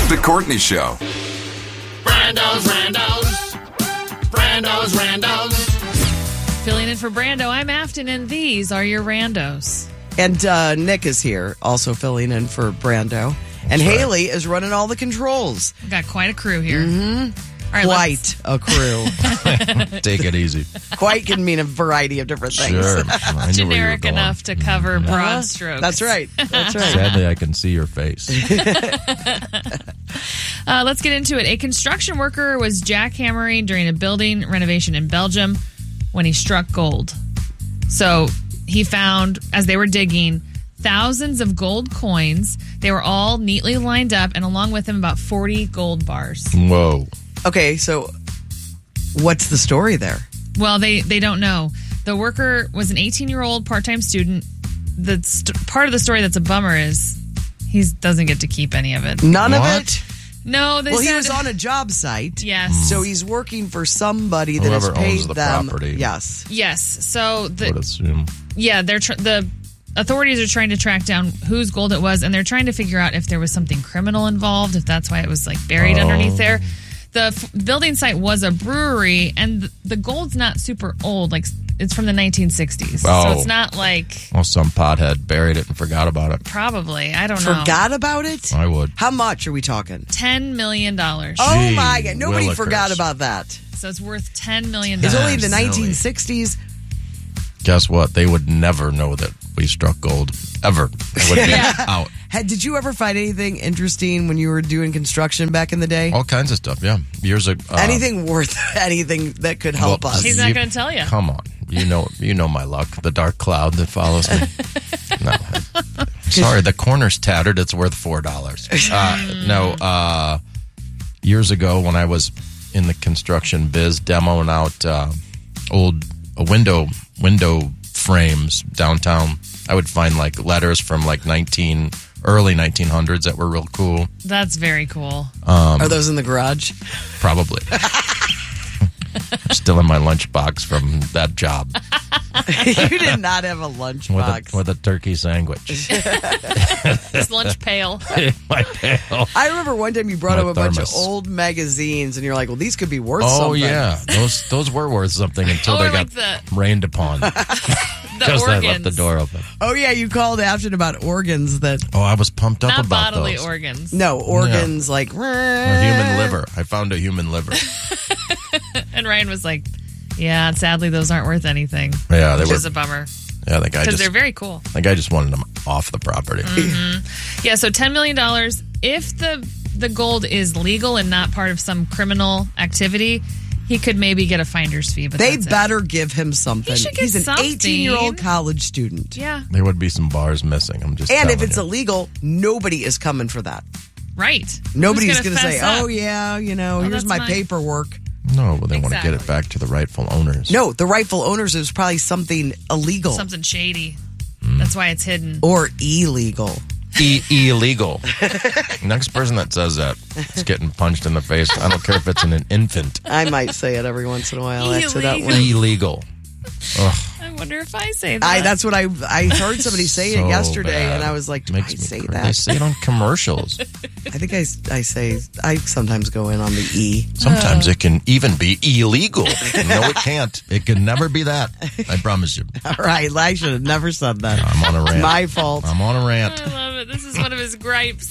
The Courtney Show. Brandos. Filling in for Brando, I'm Afton, and these are your randos. And Nick is here, also filling in for Brando. And Haley is running all the controls. We've got quite a crew here. Mm-hmm. All right, Quite a crew. Take it easy. Quite can mean a variety of different things. Sure. I knew where you were generic going. enough to cover broad strokes. That's right. That's right. Sadly, I can see your face. Let's get into it. A construction worker was jackhammering during a building renovation in Belgium when he struck gold. So he found, as they were digging, thousands of gold coins. They were all neatly lined up, and along with them, about 40 gold bars. Whoa. Okay, so what's the story there? Well, they don't know. The worker was an 18-year-old part-time student. The part of the story that's a bummer is he doesn't get to keep any of it. None What? of it? No, they Well, said... he was on a job site. Yes. So he's working for somebody that Whoever has paid owns the them. property. Yes. Yes. So I would assume. yeah, the authorities are trying to track down whose gold it was, and they're trying to figure out if there was something criminal involved, if that's why it was like buried underneath there. The building site was a brewery, and the gold's not super old. Like, it's from the 1960s. So Oh. it's not like... Well, some pothead buried it and forgot about it. Probably. I don't know. Forgot about it? I would. How much are we talking? $10 million. Oh, Gee my God. Nobody willikers. forgot about that. So it's worth $10 million. It's only the Silly. 1960s. Guess what? They would never know that we struck gold. Ever. It would be out. Did you ever find anything interesting when you were doing construction back in the day? All kinds of stuff, yeah. Years ago. Anything worth anything that could help Well, us? He's not going to tell you. Come on. You know my luck. The dark cloud that follows me. No. Sorry, the corner's tattered. It's worth $4. Years ago when I was in the construction biz demoing out old window frames downtown, I would find like letters from like early 1900s that were real cool. That's very cool. Are those in the garage? Probably. Still in my lunchbox from that job. You did not have a lunchbox. With a turkey sandwich. This lunch pail. My pail. I remember one time you brought My up a bunch of thermos. old magazines, and you're like, "Well, these could be worth Oh something." yeah, those were worth something until Or they like got rained upon. The Because I left organs. the door open. Oh yeah, you called after about organs that. Oh, I was pumped up Not about bodily those. organs. No, organs like A human liver. I found a human liver. And Ryan was like, yeah, sadly, those aren't worth anything. Yeah, they Which were. is a bummer. Yeah, the guy Because just. they're very cool. The guy just wanted them off the property. Yeah, so $10 million. If the gold is legal and not part of some criminal activity, he could maybe get a finder's fee. But they that's it. better give him something. He should get He's an something. 18-year-old college student. Yeah, There would be some bars missing. I'm just. And telling if it's you. illegal, nobody is coming for that. right. Nobody's going to say, fess up? "Oh yeah, here's that's my mine." paperwork." No, well, they want to get it Exactly. back to the rightful owners. No, the rightful owners is probably something illegal Something shady. That's why it's hidden. or illegal. Illegal. Next person that says that is getting punched in the face. I don't care if it's an infant. I might say it every once in a while accidentally. Illegal. Ugh. I wonder if I say that. That's what I heard somebody say So it yesterday, bad. and I was like, "Do Makes I me say crazy. that?" They say it on commercials. I think I say I sometimes go in on the E. Sometimes it can even be illegal. No, it can't. It can never be that. I promise you. All right, I should have never said that. I'm on a rant. My fault. I'm on a rant. I love it. This is one of his gripes.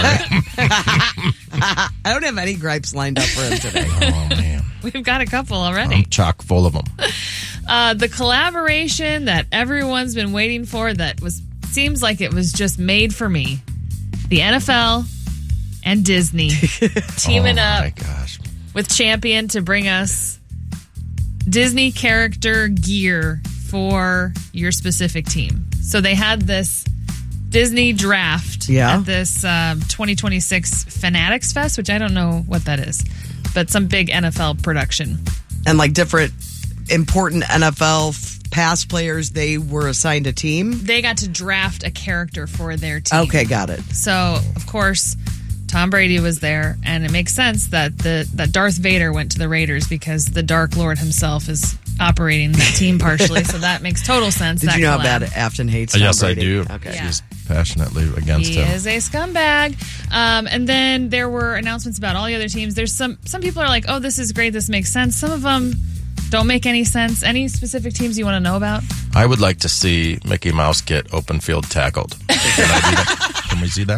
I don't have any gripes lined up for him today. Oh, man. We've got a couple already. I'm chock full of them. The collaboration that everyone's been waiting for that seems like it was just made for me. The NFL and Disney teaming Oh, my up gosh. with Champion to bring us Disney character gear for your specific team. So they had this Disney draft Yeah. at this 2026 Fanatics Fest, which I don't know what that is, but some big NFL production. And like different important NFL past players, they were assigned a team. They got to draft a character for their team. Okay, got it. So, of course, Tom Brady was there, and it makes sense that that Darth Vader went to the Raiders because the Dark Lord himself is operating that team partially. So that makes total sense. Did that you know how collab. bad Afton hates Tom Yes, I Brady? do. Okay. Yeah. She's passionately against He him. is a scumbag. And then there were announcements about all the other teams. There's some people are like, oh, this is great. This makes sense. Some of them don't make any sense. Any specific teams you want to know about? I would like to see Mickey Mouse get open field tackled. Can I do that? Can we see that?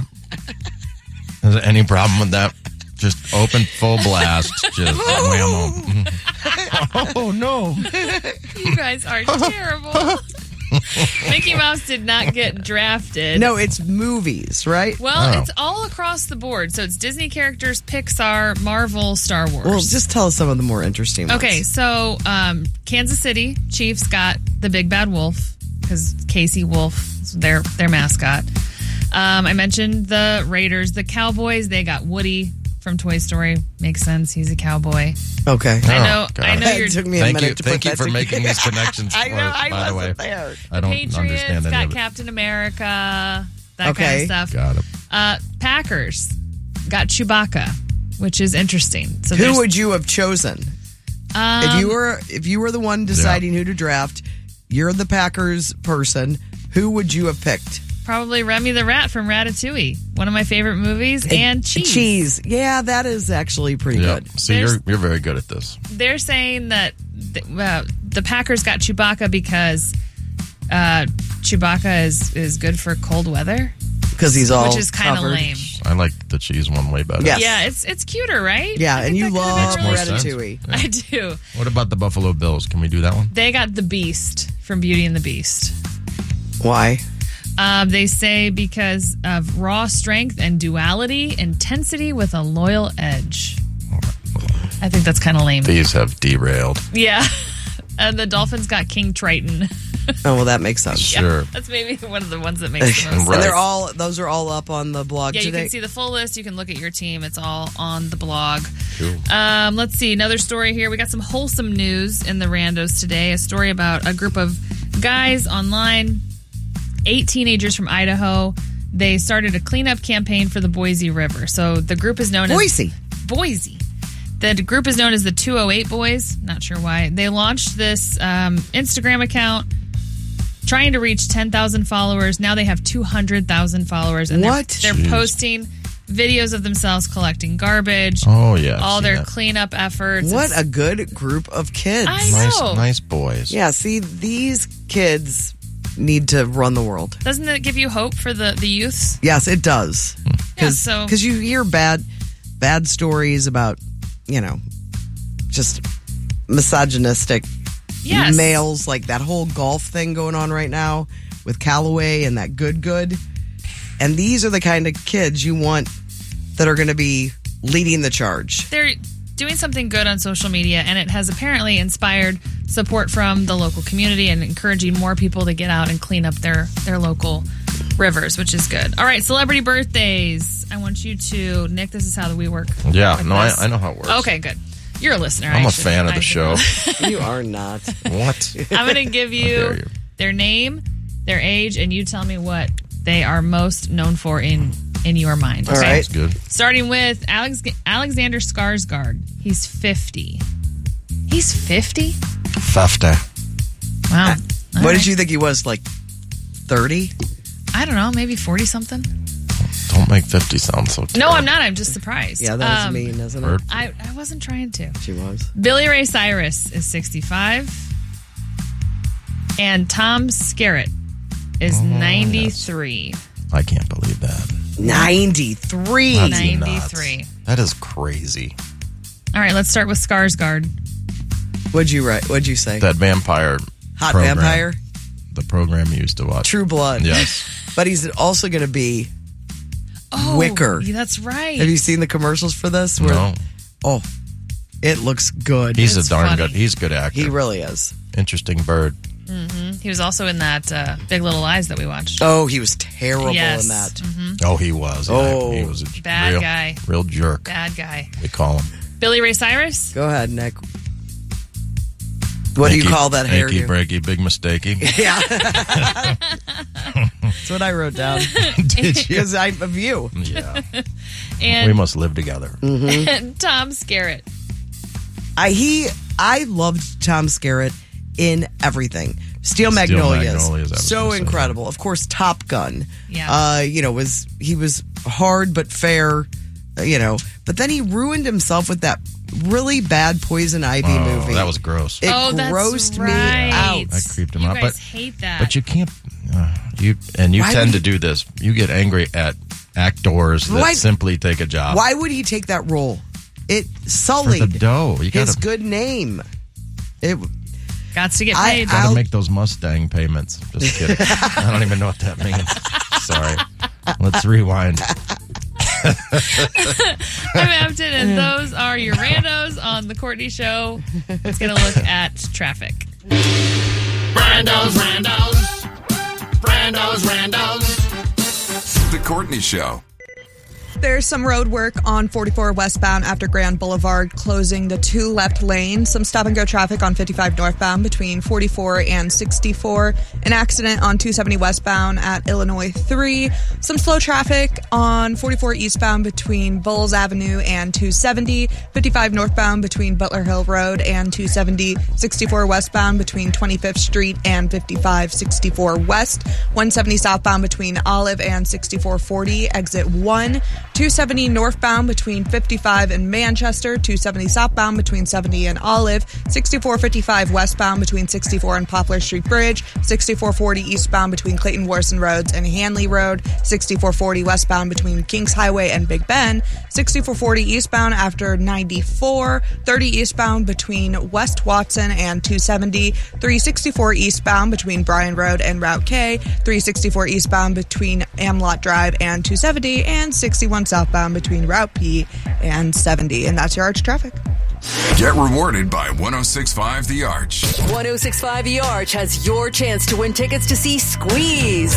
Is there any problem with that? Just open full blast. Just whammo. Oh, no. You guys are terrible. Mickey Mouse did not get drafted. No, it's movies, right? Well, it's all across the board. So it's Disney characters, Pixar, Marvel, Star Wars. Well, just tell us some of the more interesting ones. Okay, so Kansas City Chiefs got the Big Bad Wolf because Casey Wolf is their mascot. I mentioned the Raiders. The Cowboys, they got Woody from Toy Story. Makes sense. He's a cowboy. Okay. I know It you're... took me a minute to put Thank you that for together. making these connections for I know, us, I by the way. wasn't there. I don't Patriots understand any got of it. Captain America, that kind Okay. of stuff. Got it. Packers got Chewbacca, which is interesting. So Who there's- would you have chosen? If you were the one deciding who to draft, you're the Packers person, who would you have picked? Probably Remy the Rat from Ratatouille, one of my favorite movies, and cheese. Cheese. Yeah, that is actually pretty Yeah. good. See, you're very good at this. They're saying that the Packers got Chewbacca because Chewbacca is good for cold weather, Because he's all which is kind of covered. lame. I like the cheese one way better. Yes. Yeah, it's cuter, right? Yeah, I and think you that could've love been more really- sense. Ratatouille. I do. What about the Buffalo Bills? Can we do that one? They got the Beast from Beauty and the Beast. Why? They say because of raw strength and duality, intensity with a loyal edge. I think that's kind of lame. These have derailed. Yeah. And the Dolphins got King Triton. Oh, well, that makes sense. Sure. That's maybe one of the ones that makes the most Right. And sense. those are all up on the blog Yeah, you today. can see the full list. You can look at your team. It's all on the blog. Cool. Let's see. Another story here. We got some wholesome news in the randos today. A story about a group of guys online, 8 teenagers from Idaho. They started a cleanup campaign for the Boise River. So the group is known Boise. as... Boise. The group is known as the 208 Boys. Not sure why. They launched this Instagram account trying to reach 10,000 followers. Now they have 200,000 followers. And What? They're Jeez. posting videos of themselves collecting garbage. Oh, yeah. I've all seen their that. cleanup efforts. What It's- a good group of kids. I know. Nice boys. Yeah, see, these kids need to run the world. Doesn't it give you hope for the youths? Yes, it does. Yeah, so Because you hear bad stories about, just misogynistic yes. males, like that whole golf thing going on right now with Callaway and that good. And these are the kind of kids you want that are going to be leading the charge. They're doing something good on social media, and it has apparently inspired support from the local community and encouraging more people to get out and clean up their local rivers, which is good. All right, celebrity birthdays. I want you to, Nick, this is how we work. Yeah, with no, this. I know how it works. Okay, good. You're a listener. I'm a actually. fan of the I show. You are not. What? I'm going to give How dare you you. their name, their age, and you tell me what they are most known for in your mind. All Okay? right. That's good. Starting with Alexander Skarsgård. He's 50. He's 50? 50. Wow. What did you think he was, like 30? I don't know, maybe 40 something? Don't make 50 sound so terrible. No, I'm not. I'm just surprised. Yeah, that was mean, isn't it? Bird. I wasn't trying to. She was. Billy Ray Cyrus is 65. And Tom Skerritt is 93. I can't believe that. 93. That's 93. nuts. That is crazy. All right, let's start with Skarsgård. What'd you write? What'd you say? That vampire Hot program. vampire? The program you used to watch. True Blood. Yes. But he's also going to be. Oh, Wicker. yeah, that's right. Have you seen the commercials for this? Where- No. Oh, it looks good. He's It's a darn funny. good. He's a good actor. He really is. Interesting bird. He was also in that Big Little Lies that we watched. Oh, he was terrible Yes. in that. Oh, he was. Oh. He was a Bad real, guy. Real jerk. Bad guy. We call him. Billy Ray Cyrus? Go ahead, Nick. What do you Achy- call that achy, hairdo? breaky, big mistakey. Yeah. That's what I wrote down. Did you? Because I'm of you. Yeah. We And must live together. Tom Skerritt. I loved Tom Skerritt in everything. Steel Magnolias. I was So gonna say. incredible. Of course, Top Gun. Yeah. He was hard but fair, But then he ruined himself with that really bad Poison Ivy movie. That was gross. It that's grossed right. me out. I creeped him you out. guys hate that. But you can't. You Why tend would to do this. You get angry at actors that Why- simply take a job. Why would he take that role? It For sullied the dough. You his gotta, good name. Gots to get I- paid. gotta make those Mustang payments. Just kidding. I don't even know what that means. Sorry. Let's rewind. I'm Hampton, and those are your randos on The Courtney Show. Let's get a look at traffic. Brando's. The Courtney Show. There's some road work on 44 westbound after Grand Boulevard, closing the 2 left lanes. Some stop-and-go traffic on 55 northbound between 44 and 64. An accident on 270 westbound at Illinois 3. Some slow traffic on 44 eastbound between Bulls Avenue and 270. 55 northbound between Butler Hill Road and 270. 64 westbound between 25th Street and 55 64 west. 170 southbound between Olive and 6440, exit 1. 270 northbound between 55 and Manchester, 270 southbound between 70 and Olive, 6455 westbound between 64 and Poplar Street Bridge, 6440 eastbound between Clayton Warson Roads and Hanley Road, 6440 westbound between Kings Highway and Big Ben, 6440 eastbound after 94, 30 eastbound between West Watson and 270, 364 eastbound between Bryan Road and Route K, 364 eastbound between Amlot Drive and 270, and 61 southbound between Route P and 70. And that's your Arch traffic. Get rewarded by 106.5 The Arch. 106.5 The Arch has your chance to win tickets to see Squeeze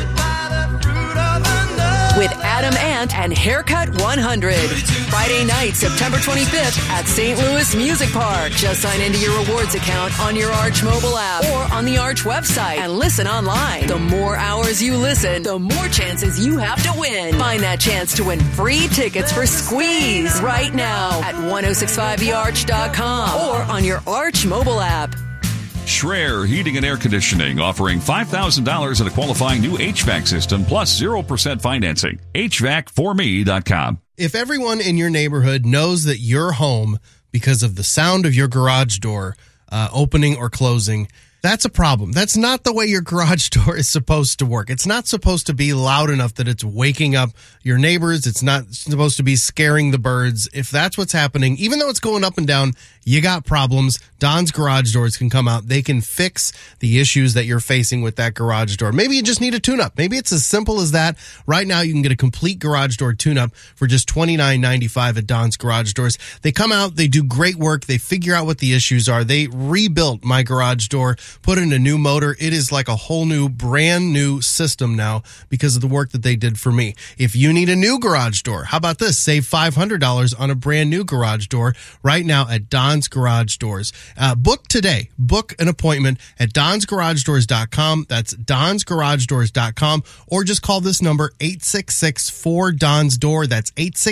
with Adam Ant and Haircut 100. Friday night, September 25th at St. Louis Music Park. Just sign into your rewards account on your Arch mobile app or on the Arch website and listen online. The more hours you listen, the more chances you have to win. Find that chance to win free tickets for Squeeze right now at 1065thearch.com or on your Arch mobile app. Schreier Heating and Air Conditioning offering $5,000 in a qualifying new HVAC system plus 0% financing. HVAC4me.com. If everyone in your neighborhood knows that you're home because of the sound of your garage door opening or closing, that's a problem. That's not the way your garage door is supposed to work. It's not supposed to be loud enough that it's waking up your neighbors. It's not supposed to be scaring the birds. If that's what's happening, even though it's going up and down, you got problems. Don's Garage Doors can come out. They can fix the issues that you're facing with that garage door. Maybe you just need a tune-up. Maybe it's as simple as that. Right now, you can get a complete garage door tune-up for just $29.95 at Don's Garage Doors. They come out, they do great work, they figure out what the issues are. They rebuilt my garage door, put in a new motor. It is like a whole new, brand new system now because of the work that they did for me. If you need a new garage door, how about this? Save $500 on a brand new garage door right now at Don's Garage Doors. Book today. Book an appointment at donsgaragedoors.com. That's donsgaragedoors.com, or just call this number 866-4-DONS-DOOR. That's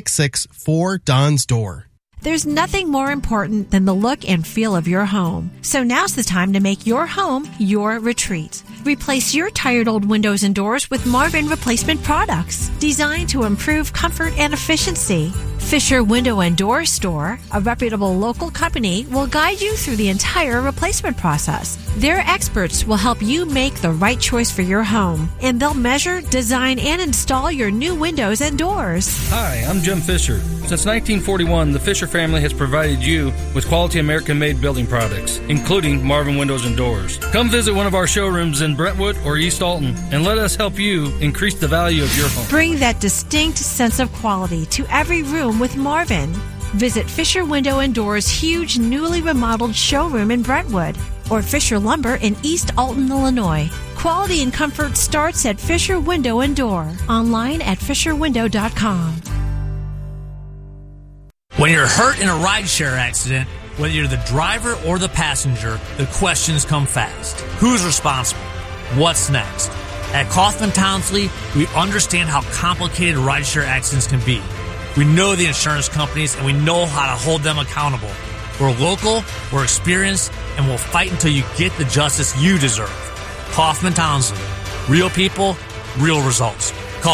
866-4-DONS-DOOR. There's nothing more important than the look and feel of your home. So now's the time to make your home your retreat. Replace your tired old windows and doors with Marvin replacement products designed to improve comfort and efficiency. Fisher Window and Door Store, a reputable local company, will guide you through the entire replacement process. Their experts will help you make the right choice for your home, and they'll measure, design, and install your new windows and doors. Hi, I'm Jim Fisher. Since 1941, the Fisher family has provided you with quality American-made building products, including Marvin Windows and Doors. Come visit one of our showrooms in Brentwood or East Alton, and let us help you increase the value of your home. Bring that distinct sense of quality to every room with Marvin. Visit Fisher Window and Doors' huge newly remodeled showroom in Brentwood or Fisher Lumber in East Alton, Illinois. Quality and comfort starts at Fisher Window and Door. Online at fisherwindow.com. When you're hurt in a rideshare accident, whether you're the driver or the passenger, the questions come fast. Who's responsible? What's next? At Kaufman Townsley, we understand how complicated rideshare accidents can be. We know the insurance companies, and we know how to hold them accountable. We're local, we're experienced, and we'll fight until you get the justice you deserve. Kaufman Townsend. Real people, real results. Call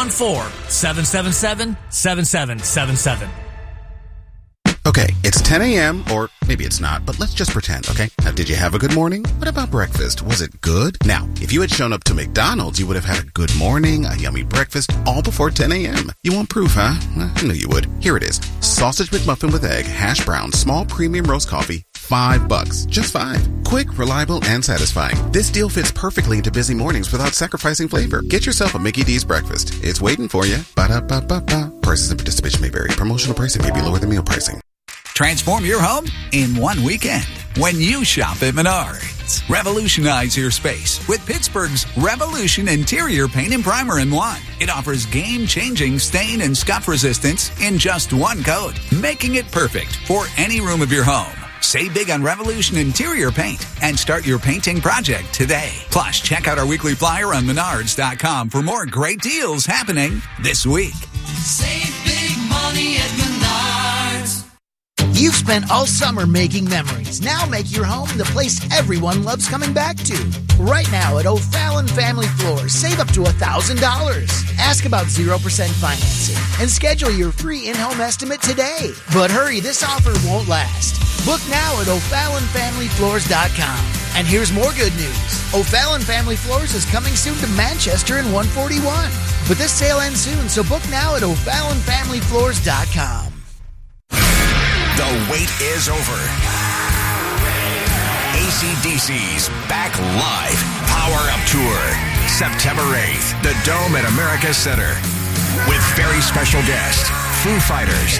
314-777-7777. Okay, it's 10 a.m., or maybe it's not, but let's just pretend, okay? Now, did you have a good morning? What about breakfast? Was it good? Now, if you had shown up to McDonald's, you would have had a good morning, a yummy breakfast, all before 10 a.m. You want proof, huh? Well, I knew you would. Here it is. Sausage McMuffin with egg, hash brown, small premium roast coffee, $5. Just $5. Quick, reliable, and satisfying. This deal fits perfectly into busy mornings without sacrificing flavor. Get yourself a Mickey D's breakfast. It's waiting for you. Ba-da-ba-ba-ba. Prices and participation may vary. Promotional pricing may be lower than meal pricing. Transform your home in one weekend when you shop at Menards. Revolutionize your space with Pittsburgh's Revolution Interior Paint and Primer in one. It offers game-changing stain and scuff resistance in just one coat, making it perfect for any room of your home. Save big on Revolution Interior Paint and start your painting project today. Plus, check out our weekly flyer on Menards.com for more great deals happening this week. Save big money at Menards. You've spent all summer making memories. Now make your home the place everyone loves coming back to. Right now at O'Fallon Family Floors, save up to $1,000. Ask about 0% financing and schedule your free in-home estimate today. But hurry, this offer won't last. Book now at O'FallonFamilyFloors.com. And here's more good news. O'Fallon Family Floors is coming soon to Manchester in 141. But this sale ends soon, so book now at O'FallonFamilyFloors.com. The wait is over. AC/DC's back live. Power Up Tour. September 8th, the Dome at America Center. With very special guest, Foo Fighters.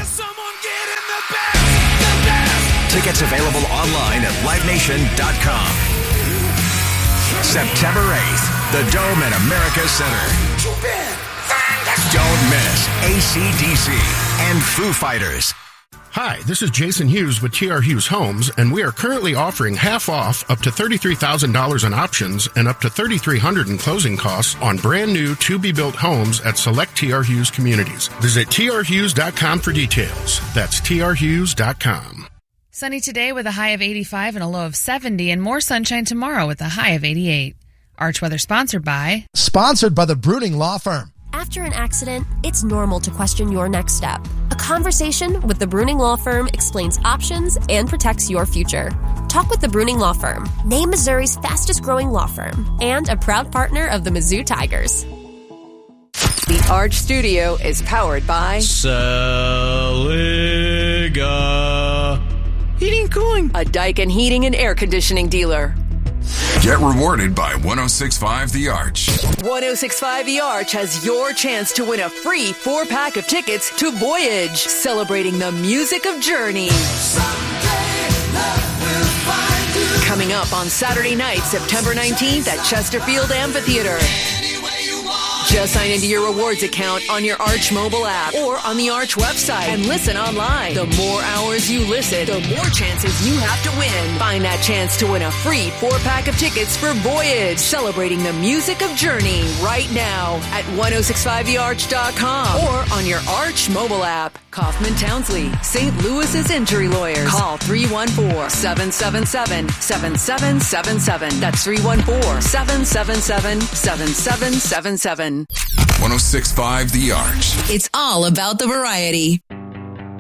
Tickets available online at LiveNation.com. September 8th, the Dome at America Center. Don't miss AC/DC and Foo Fighters. Hi, this is Jason Hughes with TR Hughes Homes, and we are currently offering half off up to $33,000 in options and up to $3,300 in closing costs on brand new to-be-built homes at select TR Hughes communities. Visit trhughes.com for details. That's trhughes.com. Sunny today with a high of 85 and a low of 70, and more sunshine tomorrow with a high of 88. Arch Weather sponsored by the Bruning Law Firm. After an accident, it's normal to question your next step. A conversation with the Bruning Law Firm explains options and protects your future. Talk with the Bruning Law Firm, named Missouri's fastest growing law firm, and a proud partner of the Mizzou Tigers. The Arch Studio is powered by Saliga Heating and Cooling, a Daikin heating and air conditioning dealer. Get rewarded by 106.5 The Arch. 106.5 The Arch has your chance to win a free 4-pack of tickets to Voyage, celebrating the music of Journey. Coming up on Saturday night, September 19th at Chesterfield Amphitheater. Just sign into your rewards account on your Arch mobile app or on the Arch website and listen online. The more hours you listen, the more chances you have to win. Find that chance to win a free 4-pack of tickets for Voyage, celebrating the music of Journey right now at 1065thearch.com or on your Arch mobile app. Kaufman Townsley, St. Louis's injury lawyers. Call 314-777-7777. That's 314-777-7777. 106.5 The Arch. It's all about the variety.